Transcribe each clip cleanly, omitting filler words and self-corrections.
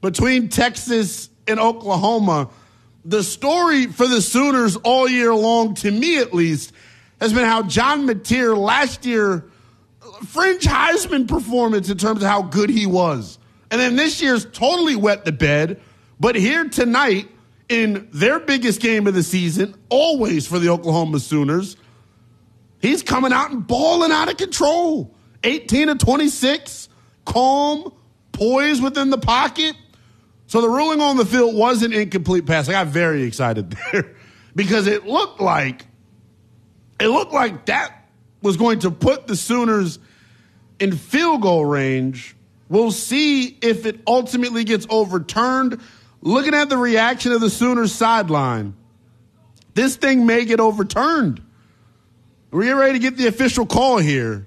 between Texas and Oklahoma, the story for the Sooners all year long, to me at least, has been how John Mateer last year, fringe Heisman performance in terms of how good he was. And then this year's totally wet the bed. But here tonight, in their biggest game of the season, always for the Oklahoma Sooners, he's coming out and balling out of control. 18 of 26, calm, poised within the pocket. So the ruling on the field was an incomplete pass. I got very excited there because it looked like that was going to put the Sooners in field goal range. We'll see if it ultimately gets overturned. Looking at the reaction of the Sooners sideline, this thing may get overturned. We're getting ready to get the official call here.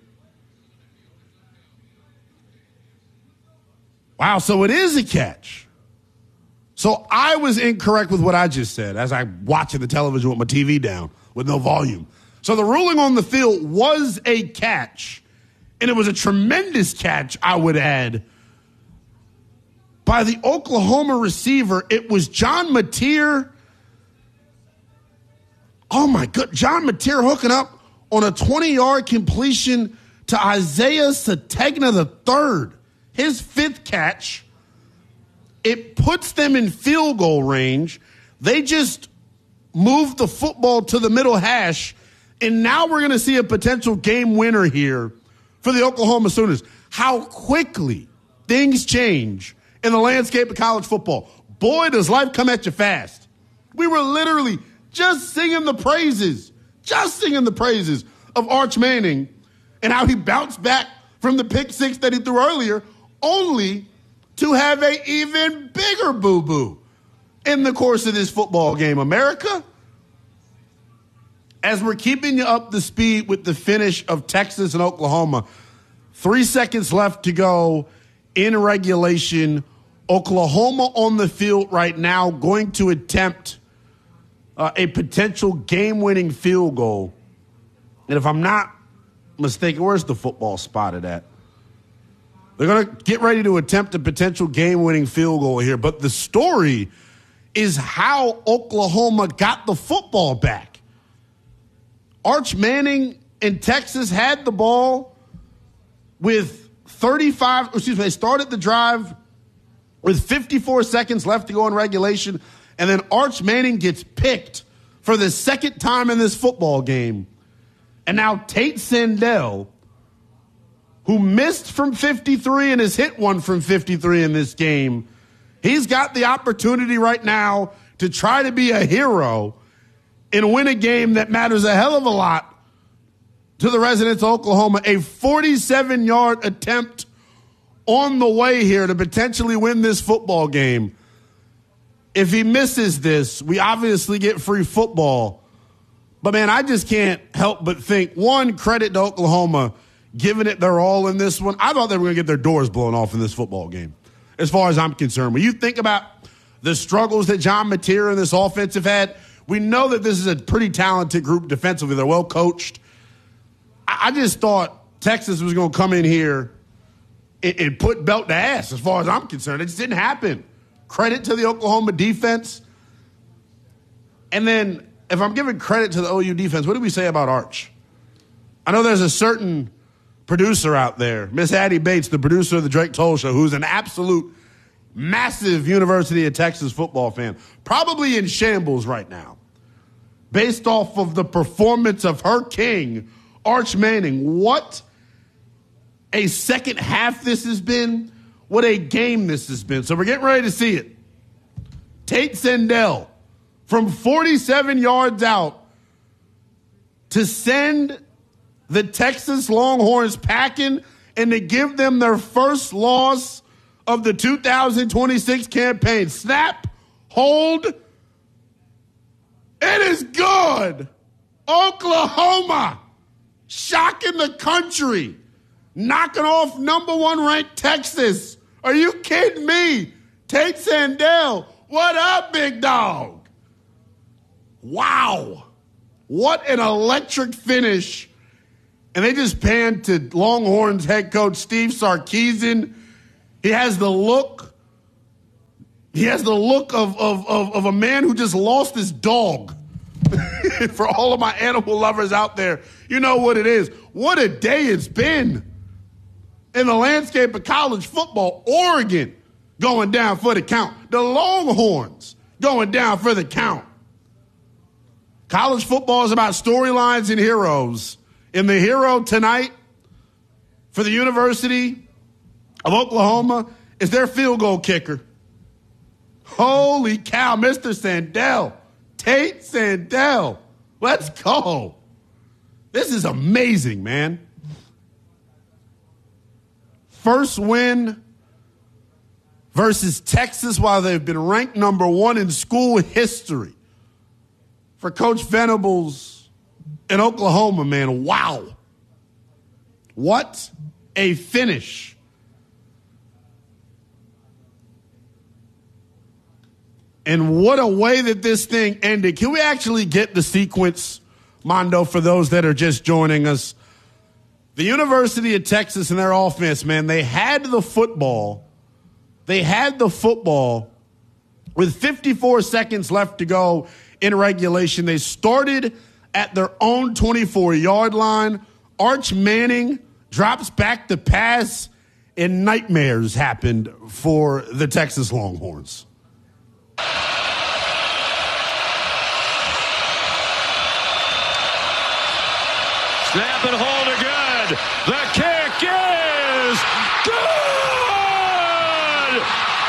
Wow, so it is a catch. So I was incorrect with what I just said as I watching the television with my TV down with no volume. So the ruling on the field was a catch, and it was a tremendous catch, I would add, by the Oklahoma receiver. It was John Mateer. Oh, my God. John Mateer hooking up on a 20-yard completion to Isaiah Sategna III. His fifth catch. It puts them in field goal range. They just moved the football to the middle hash, and now we're going to see a potential game winner here for the Oklahoma Sooners. How quickly things change in the landscape of college football. Boy, does life come at you fast. We were literally just singing the praises of Arch Manning and how he bounced back from the pick six that he threw earlier, only to have an even bigger boo-boo in the course of this football game. America, as we're keeping you up to speed with the finish of Texas and Oklahoma, 3 seconds left to go in regulation. Oklahoma on the field right now going to attempt a potential game-winning field goal. And if I'm not mistaken, where's the football spotted at? They're going to get ready to attempt a potential game-winning field goal here. But the story is how Oklahoma got the football back. Arch Manning in Texas had the ball with they started the drive with 54 seconds left to go in regulation, and then Arch Manning gets picked for the second time in this football game. And now Tate Sandell, who missed from 53 and has hit one from 53 in this game, he's got the opportunity right now to try to be a hero and win a game that matters a hell of a lot to the residents of Oklahoma. A 47-yard attempt on the way here to potentially win this football game. If he misses this, we obviously get free football. But, man, I just can't help but think, one, credit to Oklahoma, giving it their all in this one. I thought they were going to get their doors blown off in this football game, as far as I'm concerned. When you think about the struggles that John Mateer and this offense have had, we know that this is a pretty talented group defensively. They're well coached. I just thought Texas was going to come in here and put belt to ass, as far as I'm concerned. It just didn't happen. Credit to the Oklahoma defense. And then, if I'm giving credit to the OU defense, what do we say about Arch? I know there's a certain producer out there, Miss Addie Bates, the producer of the Drake Toll Show, who's an absolute massive University of Texas football fan, probably in shambles right now, based off of the performance of her king, Arch Manning. What a second half this has been. What a game this has been. So we're getting ready to see it. Tate Sandell from 47 yards out to send the Texas Longhorns packing and to give them their first loss of the 2026 campaign. Snap, hold. It is good. Oklahoma shocking the country, knocking off number one ranked Texas. Are you kidding me? Tate Sandell, what up, big dog? Wow. What an electric finish. And they just panned to Longhorns head coach Steve Sarkisian. He has the look He has the look of a man who just lost his dog. For all of my animal lovers out there, you know what it is. What a day it's been in the landscape of college football. Oregon going down for the count. The Longhorns going down for the count. College football is about storylines and heroes. And the hero tonight for the University of Oklahoma is their field goal kicker. Holy cow, Mr. Sandell. Tate Sandell. Let's go. This is amazing, man. First win versus Texas while they've been ranked number 1 in school history. For Coach Venables in Oklahoma, man, wow. What a finish. And what a way that this thing ended. Can we actually get the sequence, Mondo, for those that are just joining us? The University of Texas and their offense, man, they had the football. They had the football with 54 seconds left to go in regulation. They started at their own 24-yard line. Arch Manning drops back the pass, and nightmares happened for the Texas Longhorns. Snap and hold are good. The kick is good!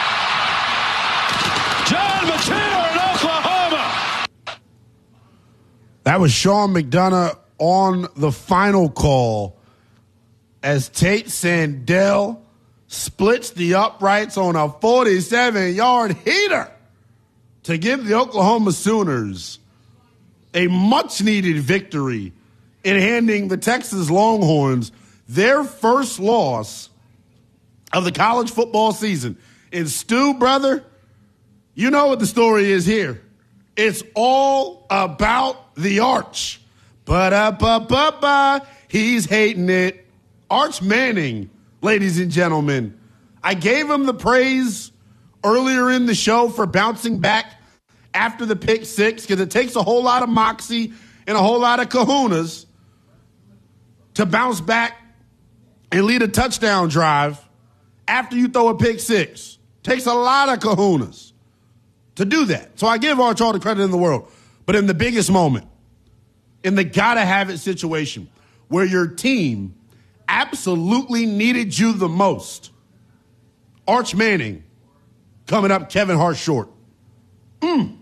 John Matier in Oklahoma. That was Sean McDonough on the final call as Tate Sandell splits the uprights on a 47-yard heater to give the Oklahoma Sooners a much-needed victory in handing the Texas Longhorns their first loss of the college football season. And Stu, brother, you know what the story is here. It's all about the Arch. Ba-da-ba-ba-ba. He's hating it. Arch Manning, ladies and gentlemen. I gave him the praise earlier in the show for bouncing back after the pick six because it takes a whole lot of moxie and a whole lot of kahunas to bounce back and lead a touchdown drive after you throw a pick six. Takes a lot of kahunas to do that. So I give Arch all the credit in the world. But in the biggest moment, in the gotta-have-it situation where your team absolutely needed you the most, Arch Manning coming up Kevin Hart short. When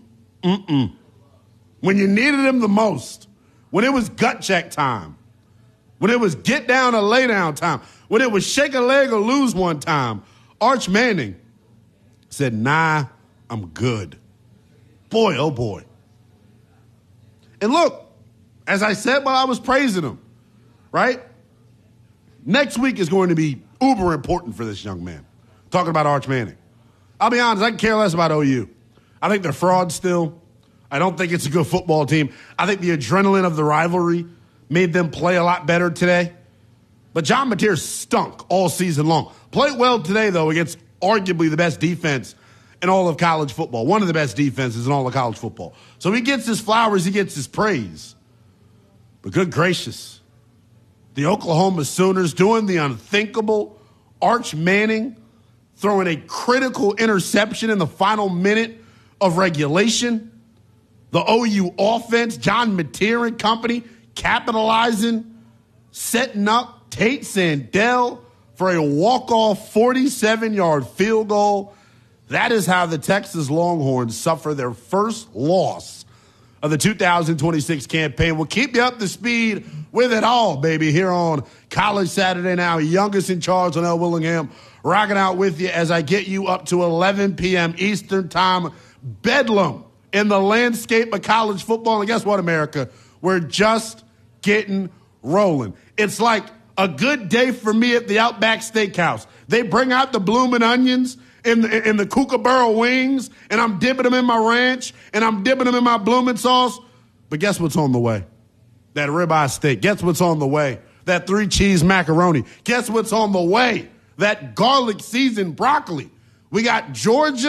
you needed him the most, when it was gut check time, when it was get down or lay down time, when it was shake a leg or lose one time, Arch Manning said, nah, I'm good. Boy, oh boy. And look, as I said while I was praising him, right? Next week is going to be uber important for this young man. Talking about Arch Manning. I'll be honest, I can care less about OU. I think they're frauds still. I don't think it's a good football team. I think the adrenaline of the rivalry made them play a lot better today. But John Matier stunk all season long. Played well today, though, against arguably the best defense in all of college football. One of the best defenses in all of college football. So he gets his flowers, he gets his praise. But good gracious, the Oklahoma Sooners doing the unthinkable. Arch Manning throwing a critical interception in the final minute of regulation. The OU offense, John Matier and company, capitalizing, setting up Tate Sandell for a walk-off 47-yard field goal. That is how the Texas Longhorns suffer their first loss of the 2026 campaign. We'll keep you up to speed with it all, baby, here on College Saturday Now. Youngest in charge, Lonnell Willingham, rocking out with you as I get you up to 11 p.m. Eastern Time. Bedlam in the landscape of college football. And guess what, America? We're just getting rolling. It's like a good day for me at the Outback Steakhouse. They bring out the bloomin' onions in the kookaburra wings, and I'm dipping them in my ranch, and I'm dipping them in my bloomin' sauce. But guess what's on the way? That ribeye steak. Guess what's on the way? That 3-cheese macaroni. Guess what's on the way? That garlic seasoned broccoli. We got Georgia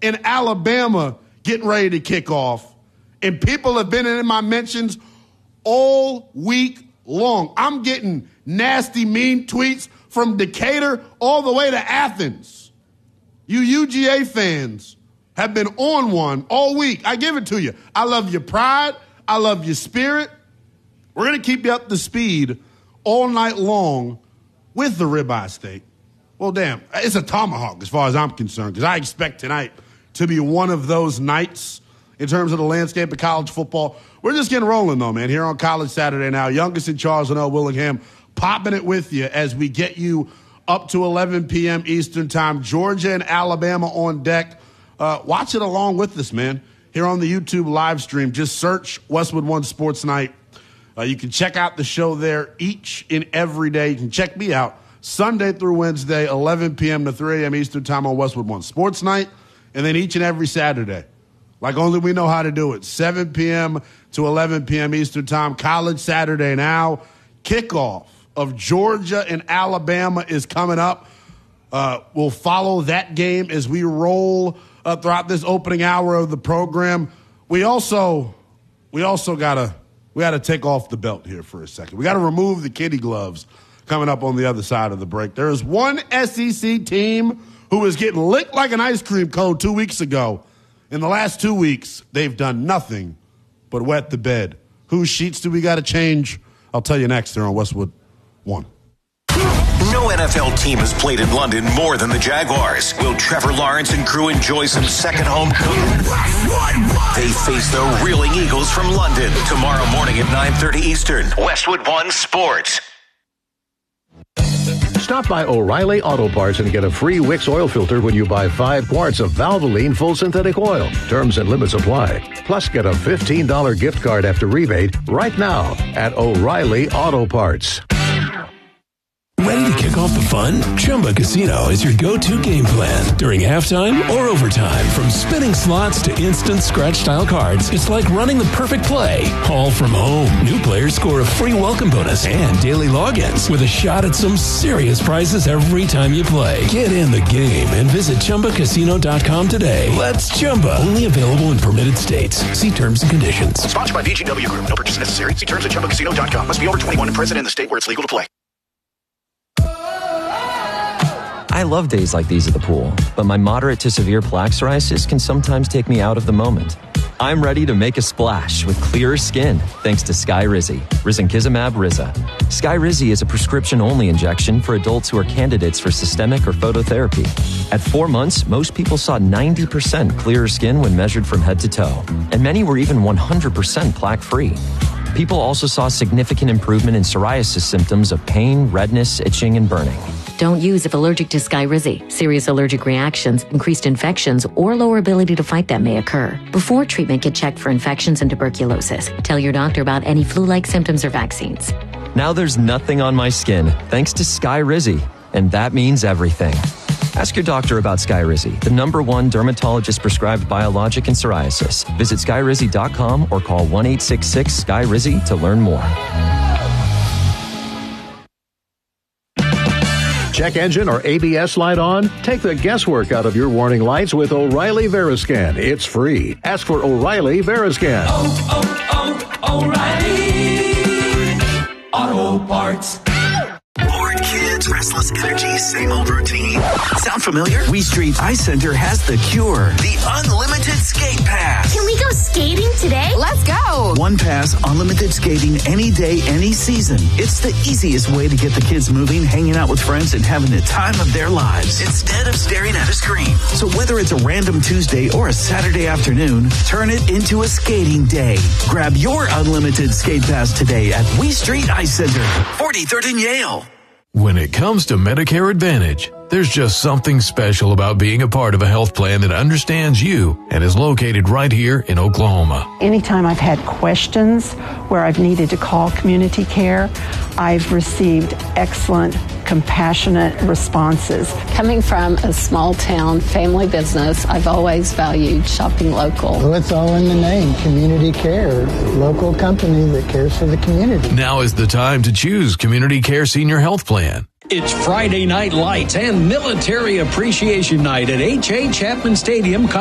and Alabama getting ready to kick off. And people have been in my mentions all week long. I'm getting nasty, mean tweets from Decatur all the way to Athens. You UGA fans have been on one all week. I give it to you. I love your pride. I love your spirit. We're going to keep you up to speed all night long with the ribeye steak. Well, damn, it's a tomahawk as far as I'm concerned, because I expect tonight to be one of those nights in terms of the landscape of college football. We're just getting rolling, though, man, here on College Saturday Now. Youngest in Charles and L. Willingham popping it with you as we get you up to 11 p.m. Eastern time. Georgia and Alabama on deck. Watch it along with us, man, here on the YouTube live stream. Just search Westwood One Sports Night. You can check out the show there each and every day. You can check me out Sunday through Wednesday, 11 p.m. to 3 a.m. Eastern time on Westwood One Sports Night. And then each and every Saturday, like only we know how to do it, 7 p.m. to 11 p.m. Eastern time. College Saturday Now. Kickoff of Georgia and Alabama is coming up. We'll follow that game as we roll throughout this opening hour of the program. We also gotta take off the belt here for a second. We got to remove the kitty gloves coming up on the other side of the break. There is one SEC team who was getting licked like an ice cream cone 2 weeks ago. In the last 2 weeks, they've done nothing but wet the bed. Whose sheets do we got to change? I'll tell you next here on Westwood One. No NFL team has played in London more than the Jaguars. Will Trevor Lawrence and crew enjoy some second home cooking? They face the reeling Eagles from London tomorrow morning at 9:30 Eastern. Westwood One Sports. Stop by O'Reilly Auto Parts and get a free Wix oil filter when you buy 5 quarts of Valvoline full synthetic oil. Terms and limits apply. Plus, get a $15 gift card after rebate right now at O'Reilly Auto Parts. Ready to kick off the fun? Chumba Casino is your go-to game plan during halftime or overtime. From spinning slots to instant scratch-style cards, it's like running the perfect play, all from home. New players score a free welcome bonus and daily logins with a shot at some serious prizes every time you play. Get in the game and visit ChumbaCasino.com today. Let's Chumba. Only available in permitted states. See terms and conditions. Sponsored by VGW Group. No purchase necessary. See terms at ChumbaCasino.com. Must be over 21 and present in the state where it's legal to play. I love days like these at the pool, but my moderate to severe plaque psoriasis can sometimes take me out of the moment. I'm ready to make a splash with clearer skin thanks to Skyrizi, risankizumab Riza. Skyrizi is a prescription-only injection for adults who are candidates for systemic or phototherapy. At 4 months, most people saw 90% clearer skin when measured from head to toe, and many were even 100% plaque-free. People also saw significant improvement in psoriasis symptoms of pain, redness, itching, and burning. Don't use if allergic to Skyrizi. Serious allergic reactions, increased infections, or lower ability to fight them may occur. Before treatment, get checked for infections and tuberculosis. Tell your doctor about any flu-like symptoms or vaccines. Now there's nothing on my skin thanks to Skyrizi, and that means everything. Ask your doctor about Skyrizi, the #1 dermatologist-prescribed biologic in psoriasis. Visit Skyrizi.com or call 1-866-SKYRIZI to learn more. Check engine or ABS light on? Take the guesswork out of your warning lights with O'Reilly Veriscan. It's free. Ask for O'Reilly Veriscan. O'Reilly Auto Parts. Bored kids, restless energy, same old routine. Sound familiar? We Street Ice Center has the cure. The unlimited skate pass. Can we go skating today? Let's go. One pass, unlimited skating any day, any season. It's the easiest way to get the kids moving, hanging out with friends, and having the time of their lives instead of staring at a screen. So whether it's a random Tuesday or a Saturday afternoon, turn it into a skating day. Grab your unlimited skate pass today at We Street Ice Center, 43rd and Yale. When it comes to Medicare Advantage, there's just something special about being a part of a health plan that understands you and is located right here in Oklahoma. Anytime I've had questions where I've needed to call community care, I've received excellent, compassionate responses. Coming from a small town family business, I've always valued shopping local. Well, it's all in the name, community care, local company that cares for the community. Now is the time to choose Community Care Senior Health Plan. It's Friday Night Lights and Military Appreciation Night at H.A. Chapman Stadium.